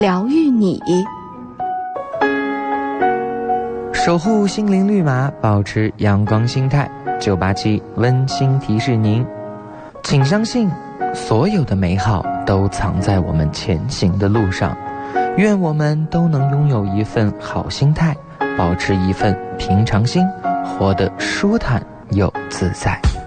疗愈你， 守护心灵绿码，保持阳光心态。987温馨提示您，请相信所有的美好都藏在我们前行的路上。愿我们都能拥有一份好心态，保持一份平常心，活得舒坦又自在。